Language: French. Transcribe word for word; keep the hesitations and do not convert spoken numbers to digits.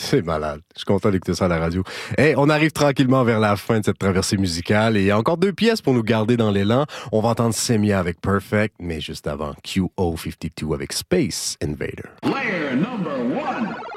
C'est malade. Je suis content d'écouter ça à la radio. Hey, on arrive tranquillement vers la fin de cette traversée musicale et il y a encore deux pièces pour nous garder dans l'élan. On va entendre Semia avec Perfect, mais juste avant, Q O cinquante-deux avec Space Invader. Player number one.